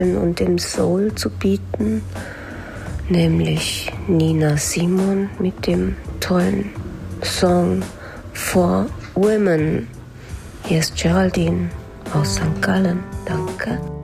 und dem Soul zu bieten, nämlich Nina Simon mit dem tollen Song For Women. Hier ist Geraldine aus St. Gallen. Danke.